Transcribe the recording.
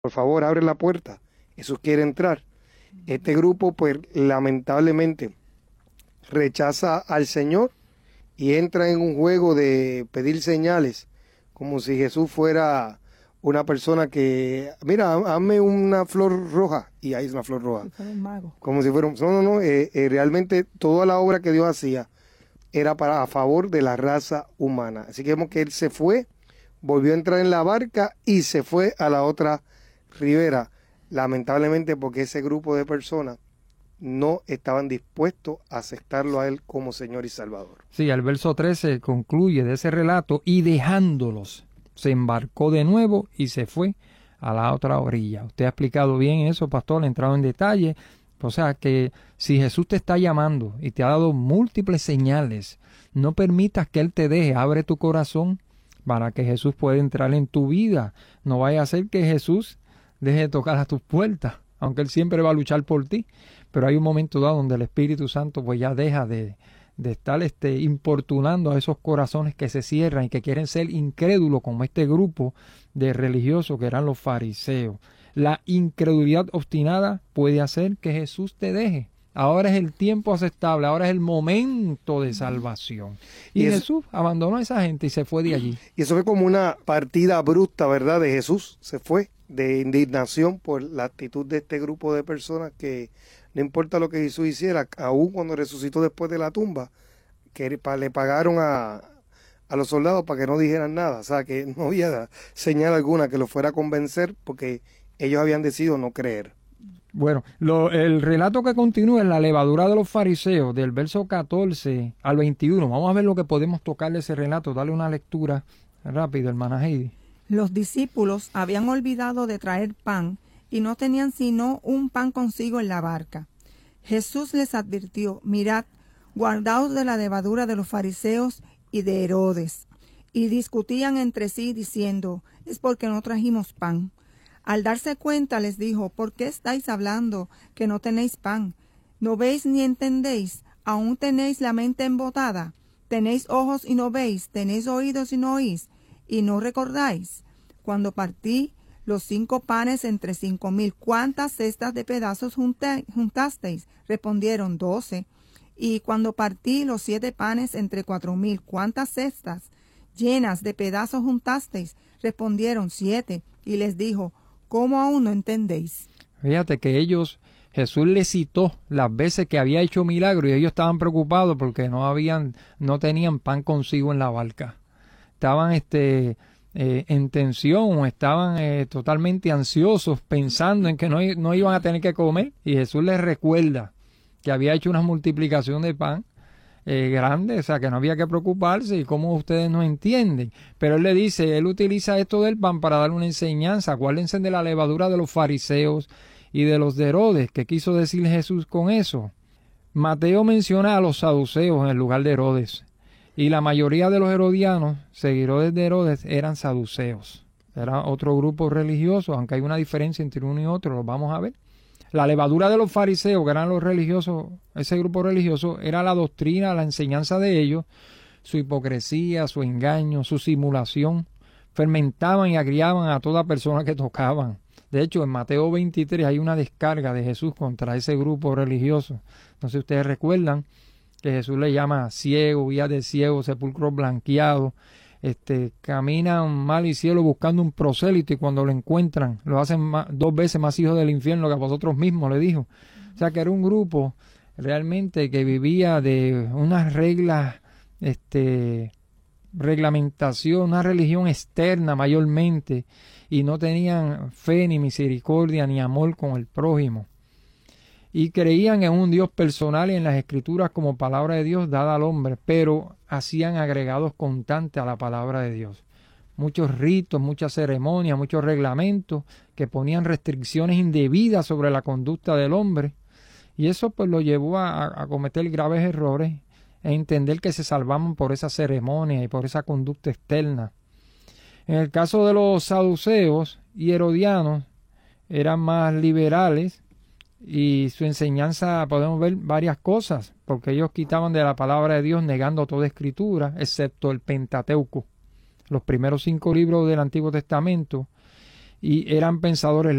por favor, abre la puerta. Jesús quiere entrar. Este grupo, pues, lamentablemente, rechaza al Señor y entra en un juego de pedir señales, como si Jesús fuera una persona que, mira, hazme una flor roja, y ahí es una flor roja. Si fuera un mago. Como si fuera un... No, no, no, realmente toda la obra que Dios hacía era a favor de la raza humana. Así que vemos que él se fue, volvió a entrar en la barca y se fue a la otra ribera, lamentablemente porque ese grupo de personas no estaban dispuestos a aceptarlo a él como Señor y Salvador. Sí, el verso 13 concluye de ese relato, y dejándolos, se embarcó de nuevo y se fue a la otra orilla. Usted ha explicado bien eso, pastor, ha entrado en detalle. O sea que si Jesús te está llamando y te ha dado múltiples señales, no permitas que Él te deje, abre tu corazón para que Jesús pueda entrar en tu vida. No vaya a ser que Jesús deje de tocar a tus puertas, aunque Él siempre va a luchar por ti. Pero hay un momento dado donde el Espíritu Santo pues ya deja de estar importunando a esos corazones que se cierran y que quieren ser incrédulos, como este grupo de religiosos que eran los fariseos. La incredulidad obstinada puede hacer que Jesús te deje. Ahora es el tiempo aceptable, ahora es el momento de salvación. Y Jesús abandonó a esa gente y se fue de allí. Y eso fue como una partida abrupta, ¿verdad?, de Jesús. Se fue de indignación por la actitud de este grupo de personas que no importa lo que Jesús hiciera, aún cuando resucitó después de la tumba, que le pagaron a los soldados para que no dijeran nada. O sea, que no había señal alguna que lo fuera a convencer porque ellos habían decidido no creer. Bueno, el relato que continúa es la levadura de los fariseos, del verso 14 al 21. Vamos a ver lo que podemos tocar de ese relato. Dale una lectura rápido, hermana Heidi. Los discípulos habían olvidado de traer pan y no tenían sino un pan consigo en la barca. Jesús les advirtió: mirad, guardaos de la levadura de los fariseos y de Herodes. Y discutían entre sí diciendo: es porque no trajimos pan. Al darse cuenta les dijo: ¿por qué estáis hablando que no tenéis pan? ¿No veis ni entendéis? ¿Aún tenéis la mente embotada? ¿Tenéis ojos y no veis? ¿Tenéis oídos y no oís? ¿Y no recordáis? Cuando partí los 5 panes entre 5,000, ¿cuántas cestas de pedazos juntasteis? Respondieron: 12. Y cuando partí los 7 panes entre 4,000, ¿cuántas cestas llenas de pedazos juntasteis? Respondieron: 7. Y les dijo: ¿cómo aún no entendéis? Fíjate que Jesús les citó las veces que había hecho milagros y ellos estaban preocupados porque no tenían pan consigo en la barca. Estaban en tensión, o estaban totalmente ansiosos, pensando en que no iban a tener que comer. Y Jesús les recuerda que había hecho una multiplicación de pan grande, o sea que no había que preocuparse, y cómo ustedes no entienden. Pero él utiliza esto del pan para dar una enseñanza. Acuérdense de la levadura de los fariseos y de los de Herodes. ¿Qué quiso decir Jesús con eso? Mateo menciona a los saduceos en el lugar de Herodes, y la mayoría de los herodianos, seguidores de Herodes, eran saduceos. Era otro grupo religioso, aunque hay una diferencia entre uno y otro, lo vamos a ver. La levadura de los fariseos, que eran los religiosos, ese grupo religioso, era la doctrina, la enseñanza de ellos, su hipocresía, su engaño, su simulación. Fermentaban y agriaban a toda persona que tocaban. De hecho, en Mateo 23 hay una descarga de Jesús contra ese grupo religioso. No sé si ustedes recuerdan que Jesús le llama ciego, guía de ciego, sepulcro blanqueado. Caminan mal y cielo buscando un prosélito, y cuando lo encuentran lo hacen 2 veces más hijos del infierno que a vosotros mismos, le dijo. O sea que era un grupo realmente que vivía de unas reglas, reglamentación, una religión externa mayormente, y no tenían fe ni misericordia ni amor con el prójimo. Y creían en un Dios personal y en las Escrituras como palabra de Dios dada al hombre, pero hacían agregados constantes a la palabra de Dios. Muchos ritos, muchas ceremonias, muchos reglamentos que ponían restricciones indebidas sobre la conducta del hombre. Y eso pues lo llevó a cometer graves errores e entender que se salvaban por esa ceremonia y por esa conducta externa. En el caso de los saduceos y herodianos, eran más liberales, y su enseñanza podemos ver varias cosas, porque ellos quitaban de la palabra de Dios, negando toda escritura, excepto el Pentateuco, los primeros 5 libros del Antiguo Testamento, y eran pensadores